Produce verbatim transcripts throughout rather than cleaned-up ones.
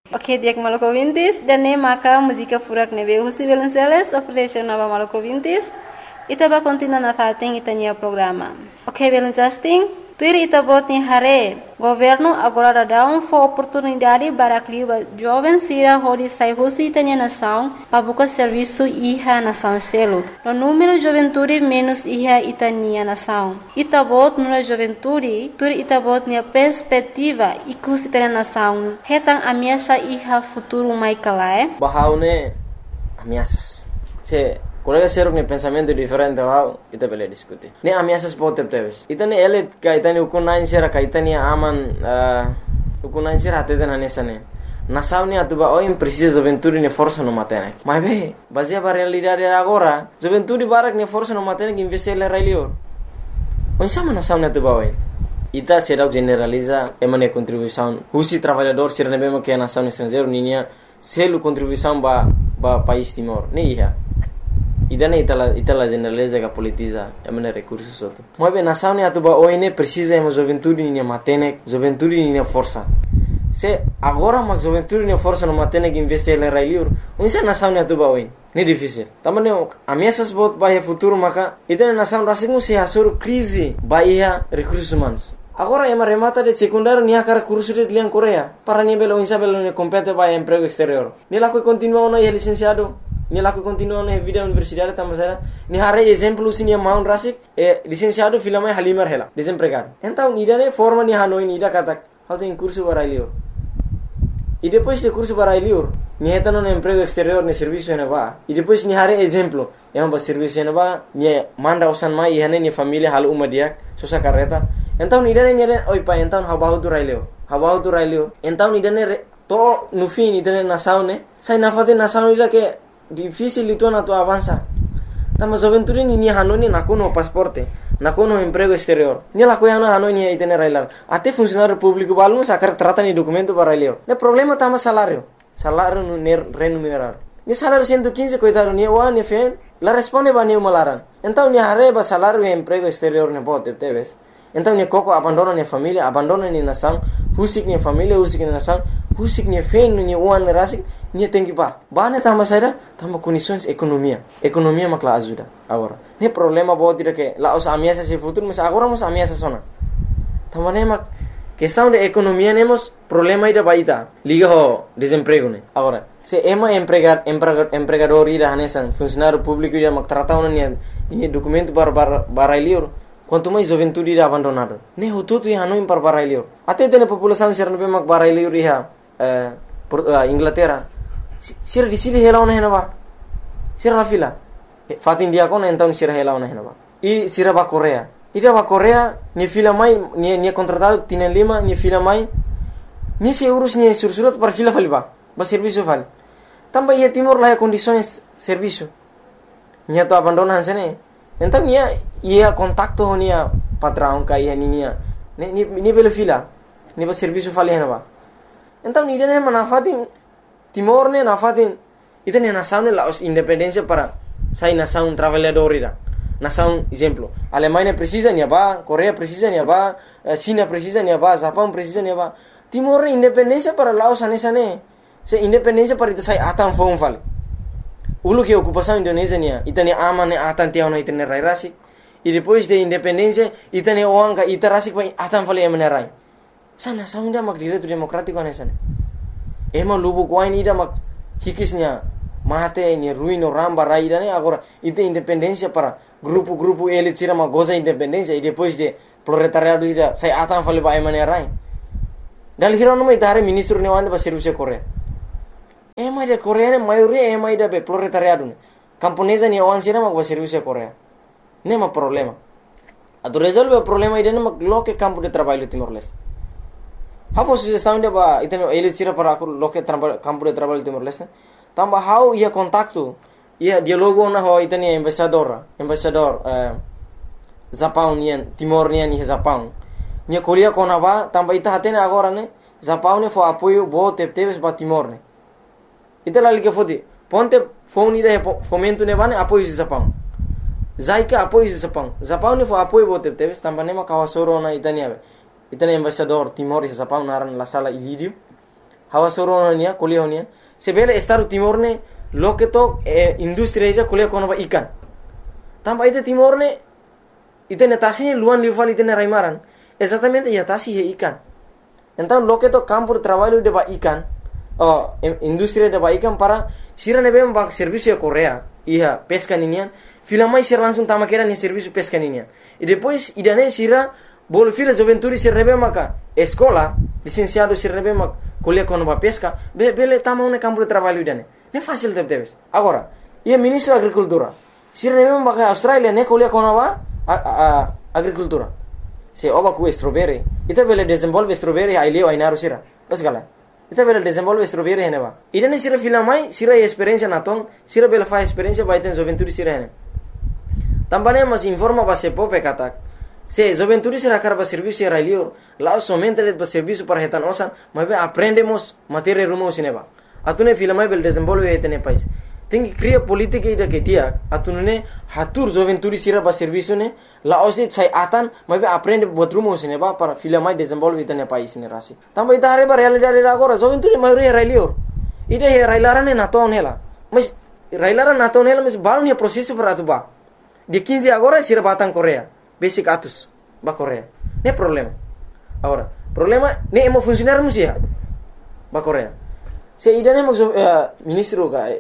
Ok, dia que maluco vintis, dan ne maka música furak nebe husi Belenceles, operation nova maluco vintis, itaba continua na fating itania programa. Ok, Belencasting, tuir itabot ni hare, governo agora dá um for oportunidade para clima jovem sira hodi sai husi itania nação, para buscar serviço iha nação selo. No número de juventude menos iha itania nação. Itabot no juventude, tuir itabot ni perspectiva ikus itania nação. Hetang ameaça iha futuro mai kalae. Bahaune ameaças. Se colega seruk ne pensamento diferente wow, ita bele diskuti. Ne ameaças pode teves. Ita ne ele kaitani ukunain sera kaitani aman uh, ukunain sera ateden anesane. Nação ne atuba oi precisa juventude ne força no matene. Mas be, baseia para realidade agora, juventude barak ne força no matene que investir le railio. Onsama nação ne atuba oi. Ita será generaliza emane contribuição. Husi trabalhador ser nebema que a nação estrangeiro ninia selo contribuição ba ba país Timor. Ne ia. Idana itala itala generaliza que politiza emane recursos outro. Mas bem nação ne atuba oi ne precisa ema juventude ninia matene, juventude ninia força. Se agora mas juventude ninia força no matene que investir le railio. Onsa nação ne atuba oi. Ne difícil. Tamane ameaças bot bahia futuro maka idana nação rasingu se hasur crise bahia recursos humanos. Agora ema remata de secundário nia cara curso de lian Coreia para ni belo insa belo ne compete vai emprego exterior. Ni lá que continua no é licenciado, ni lá que continua na vida universidade também ni hare exemplo sinia maun rasik é licenciado filama halimar hela desempregado. Então ida ne forma ni hanoi ni ida katak how tem curso para lior. E depois de curso para lior ni heta no emprego exterior ne serviço ne va. E depois ni hare exemplo é um serviço ne va ni manda osan mai e ni família halu umadiak sosa carreta. Então idane nere oi pa então habahu tu raileo habahu tu raileo então idane to no fim idane nação ne sai na fate nação ida que difícil itu na tu avança tama juventude ni hanoni na kono pasporte na kono emprego exterior ni la coiana hanoni idane railar até funcionário público balmo sacar trata ni documento para raileo ne problema tama salário salário no remunerar ni salário cento e quinze coitado ni wa ni fen la responde ba ni malaran então ni hareba salário e emprego exterior ne bote teves. Então ni koko abandona ni família, abandona ni nação, husik ni família, husik ni nação, husik ni fen ni uan rasik, ni tem que pa. Bane tama saida, tama condições economia. Economia makla ajuda agora. Ne problema bo tira que lá os ameaças se futuro, mas agora mos ameaças sona. Tama ne mak questão de economia nemos problema ida baita. Liga ho desemprego ne. Agora, se ema empregar empregador empregador ida hanesan funcionário público ida mak tratau ni ni documento para para para lior. Quanto mais juventude irá abandonado. Ne hututu ia não impar barailio. Até tem a população ser não mak barailio riha eh Inglaterra. Sira di sili hela ona henaba. Sira la fila. Fat India kon então sira hela ona henaba. E sira ba Coreia. Ida ba Coreia ni fila mai ni ni contratado tienen lima ni fila mai. Ni se euros ni sursurat para fila faliba. Ba serviço fal. Também ia Timor lá condições serviço. Nia to abandonan sene. Então ia ia contacto honia patrão kai hania ni ni ni bela fila ni ba serviço fali henaba. Então ni dene manafatin Timor ne nafatin itene nação ne la independência para sai nação trabalhador ira. Nação exemplo, Alemanha precisa ni ba, Coreia precisa ni ba, China precisa ni ba, Japão precisa ni ba. Timor independência para Laos anesane. Se independência para ita sai atan fon fali. Ulu que ocupação Indonésia nia, itane aman atan tiao na itane rai rasi. E depois de independência, itane oanga ita rasi pa atan fali emane rai. Sana saunda mak direito democrático anesane. Ema lubu kwain ida mak hikisnya mate ni ruino ramba rai ida ne agora ita independência para grupo-grupo elit sira mak goza independência e depois de proletariado ida sai atan fali pa emane rai. Dal hirono mai dare ministro ne wanda ba serviço Coreia. Ema ida Coreia ne maioria ema ida be proletariado ne. Camponesa ni awan sira mak ba serviço Coreia. Nema problema. Ado resolve o problema ida ne mak loke campo de trabalho Timor-Leste. How sugestão de ba itano elit sira para loke campo de trabalho Timor-Leste. Tamba how ia contacto ia dialogo na ho itani embaixador, embaixador eh Japão nian Timor nian ni Japão. Nia kolia kona ba tamba ita hatene agora ne Japão ne fo apoio bo tepteves ba Timor ne. Ita lali ke fodi ponte phone ida fomento ne bane apoio de Japão. Zaika apoio de Japão. Japão ne fo apoio bo tepteves tamba ne ma kawasoro na itani ave. Itani embaixador Timor e Japão naran la sala Ilídio. hawa soro nia kuliah nia sebele Estado Timor ne loke to eh, industri ida kuliah kono ba ikan tamba ite Timor ne ite netasi luan lival ite raimaran exatamente ya tasi he ikan então loke to campo de trabalho de ba ikan oh industri de ba ikan para sira nebe ba serviço Korea iya pesca ninian filamai sira langsung tama kera ni serviço pesca ninian e depois idane sira bol fila juventude sira nebe maka escola licenciado sira nebe mak kuliah kono ba pesca be bele tama un campo de trabalho idane ne fácil de teves agora ia ministro agricultura sira nebe maka Australia ne kuliah kono ba a, a, agricultura se oba ku strawberry ita bele desenvolve strawberry ai leo ai naru sira os gala ita bele desenvolve strawberry heneba idane sira filamai sira experiência naton sira bele fa experiência ba iten juventude sira hene tambane mas informa ba se pope katak se juventude sira karba serviço era lior lá somente le ba serviço para hetan osan mas aprendemos matéria rumo sineba atune filamai bele desenvolve hetene pais tem cria política ida que dia atunune hatur juventude sira ba serviço ne la osit sai atan mas aprende buat rumo sineba para filamai desenvolve hetene pais ne rasi tamba ita hare ba realidade agora juventude maioria era lior ida he railarane naton hela mas railaran naton hela mas balon he processo para atuba de quinze agora sira batang Korea basic atus ba Korea ne problema agora problema ne emo funcionar musia ba Korea se ida ne mo uh, ministro ga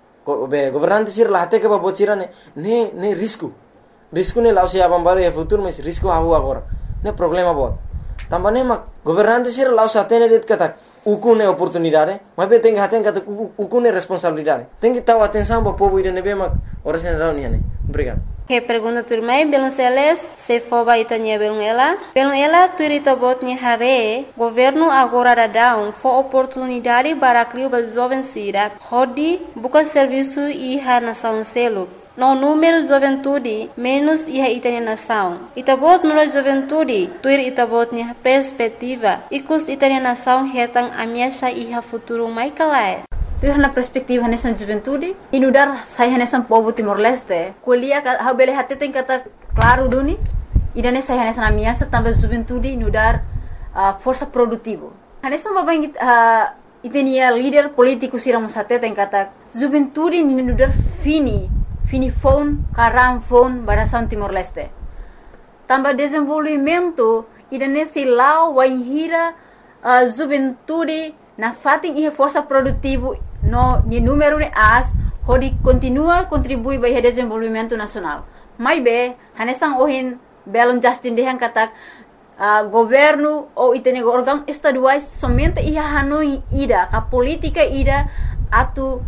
be governante sir lahate ke ba bocira ne ne ne risco risco ne lausia bambaro e futuro mas risco havu agora ne problema bot tambane ma governante sir lausa tene det kata ukune oportunidade mas be tem haten kata ukune responsabilidade tem que taw atenção ba povo ida ne be ma ora sen rauni ne obrigado. Que pergunta turmai belum seles se foba itanya belum ela belum ela turita botnya hare governo agora dadão fo oportunidade para criar ba jovem sira hodi buka serviço iha nação selo no número juventude menos iha itanya nação itabot no juventude tuir itabotnya perspectiva ikus itanya nação hetang amiasha iha futuro mai kalai tu na perspektiva nessa juventude inudar sai nessa povo Timor-Leste kuliah ha bele hate tem kata claro duni idane sai nessa na minha também juventude inudar uh, força produtivo nessa baba uh, itenia líder político siramos hate tem kata juventude inudar fini fini phone karang phone barasan Timor-Leste também desenvolvimento idane silau waihira uh, juventude na fating ia força produtivo no ni número ne as hodi continua contribui ba ia desenvolvimento nacional mai be hanesang ohin belon justin dehan katak uh, governo ou itene organ estaduais somente ia hanoi ida ka politika ida atu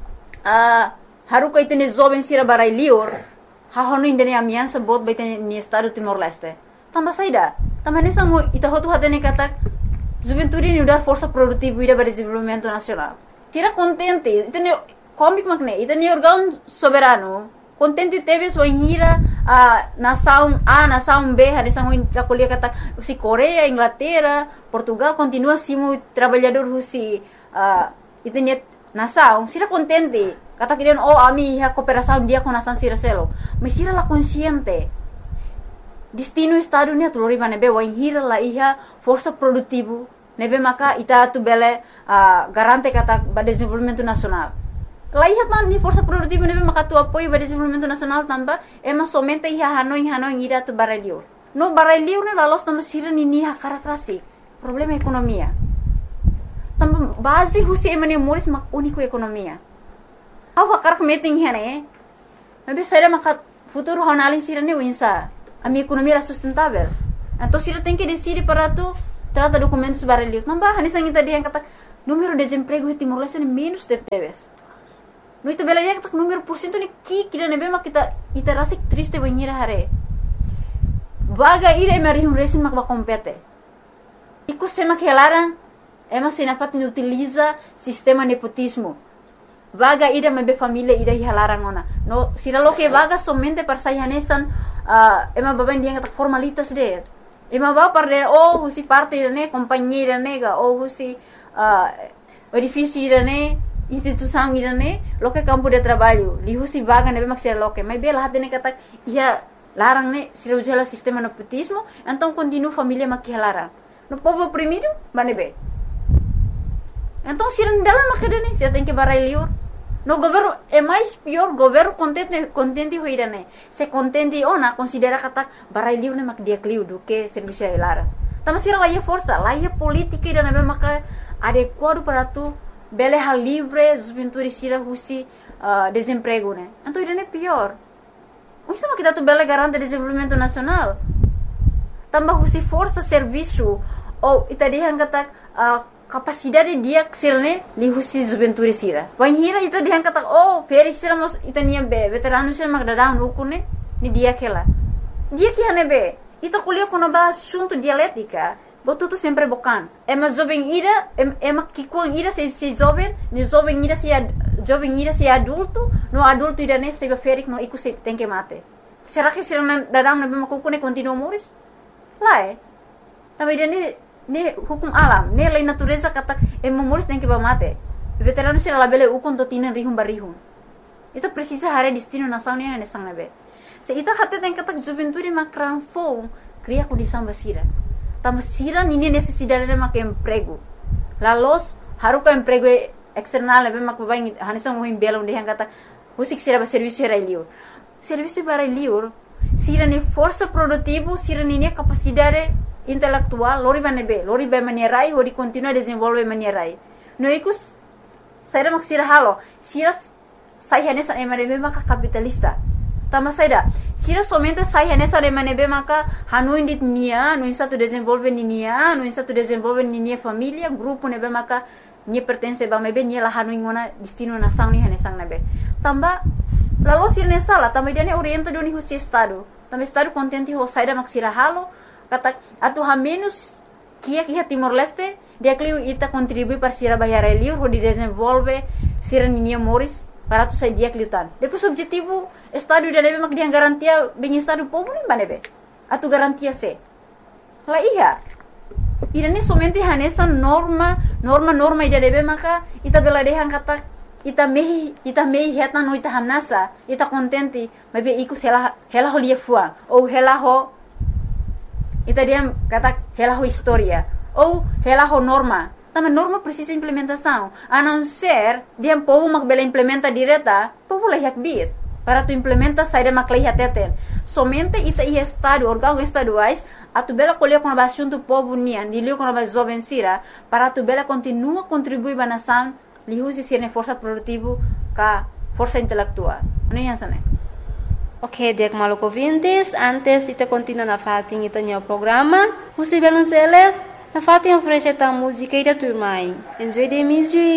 uh, haruka itene jovem sira barai lior ha honu indene amiansa bot ba itene ni estado Timor-Leste tamba saida tamba hanesang mo ita hotu hatene katak juventude ni udar força produtiva ida para desenvolvimento nacional tira contente itene comic makne itene organ soberano contente teve so hira a nação A nação B hanesang ta kuliah kata si Korea Inglaterra Portugal continua simu trabalhador husi uh, itene nação sira contente kata kirian oh ami ha cooperação dia com nação sira selo mas sira la consciente destino estado ni atulori bane be wa hira la iha força produtivo nebe maka ita tu bele uh, garante kata ba desenvolvimento nacional la iha tan ni força produtivo nebe maka tu apoio ba desenvolvimento nacional tamba ema somente iha hanoi hanoi ira tu barelio no barelio ne la los tamba sira ni ni ha karakrasi problema ekonomia tamba base husi emane moris mak unico ekonomia awa karak meeting hene nebe saira maka futuro honalin sira ne winsa a minha economia era sustentável. Então, se ele tem que decidir para tu, trata documentos barulhos. Não vai, nessa gente dia kata número de desemprego em Timor-Leste é menos de teves. No itu bela dia kata número por cento ni ki kira nebe mak kita ita rasik triste banhira hare. Vaga ira mari um resin mak ba compete. Iku sema que laran, ema sinafat ni utiliza sistema nepotismo. Vaga ida mebe família ida hilarang ona. No, sira lo que vaga somente para sai hanesan uh, ema baben dia kata formalitas de. Ema ba parde oh husi parte ne companhia nega oh husi uh, edifício ne instituição ne lo que campo de trabalho. Li husi vaga nebe mak sira lo que. Mas bela hatene kata ia larang ne sira ujala sistema nepotismo, então continua família mak hilarang. No povo oprimido, banebe. Então, se não dela macadane, você tem que barai liur. No governo é mais pior, governo contente contente hoira né. Se contente ona considera kata barai liur né mak dia kliu do que serviço lara. Tama sira lá força, lá é política ida né maka adequado para tu bele hal livre, juventude sira husi uh, desemprego né. Então ida né pior. O sama kita tu bele garante desenvolvimento nacional. Tambah husi força serviço ou ita dia kata uh, capacidade dia sirne li husi juventude sira. Wan hira ita dia kata oh feri sira mos ita nia be veterano sira mak dadang ukune ni dia kela. Dia que hane be ita kuliah kono ba assunto dialética. Botu tu sempre bocan. É mas jovem ira é mas que com ira se se jovem, ni jovem ira se jovem ira se adulto, no adulto ira ne se feri no iku se tem que mate. Será que sira dadang na be makukune continua moris? Lá é. Também ira ne ne hukum alam, ne lei natureza kata e memoris tem que ba mate. Veterano sira labele ukon to tinan rihum barihum. Ita precisa hare destino nação ne ne sang nabe. Se ita hate tem kata juventude makran fo cria condição basira. Tama sira nini necessidade de mak emprego. La los haruka emprego external nabe mak babai hanisang mohim bela onde hang kata husik sira ba serviço era liur. Serviço para liur sira ni força produtivo, sira ni capacidade intelectual, lori banebe, lori ba manierai, ori continua desenvolve manierai. No ikus saira mak sira halo, sira sai hanesa emanebe maka capitalista. Tama saida, sira somente sai hanesa emanebe maka hanu indit nia, no insa tu desenvolve ni nia, no insa tu desenvolve ni nia família, grupo nebe maka ni pertence ba mebe ni la hanu ingona destino nação ni hanesang nebe. Tamba lalu sira ne sala, tamba dia ne orienta do ni husi estado. Tamba estado contente ho saida mak sira halo. Kata atu ha menos kia kia Timor Leste dia kliu ita contribui para sira bayar liur ho di desenvolve sira ninia moris para tu sai dia kliu tan. Depois objetivo estado dia nebe mak dia garantia bem estado povo nem banebe. Atu garantia se. La iya. Ira ni somente hanesa norma norma norma ida nebe maka ita bela dehan kata ita mehi ita mehi heta no ita hanasa ita contente mebe ikus hela hela ho lia fuang ou hela ho ita dia kata hela ho história ou hela ho norma. Também norma precisa implementação. A não ser dia povo mak bela implementa direta, povo leh yak bit. Para tu implementa saída mak leh teten. Somente ita i estado órgão estaduais a tu bela colher com a assunto povo nian, dilio com a jovem sira, para tu bela continua contribuir ba nação, li usi sirne força produtivo ka força intelectual. Não é assim, né? Ok, dek maluco ouvintes, antes de continuar na fatin ita o programa, o Sibelun Celes, na fatin oferece a música e da turma. Enjoy the music.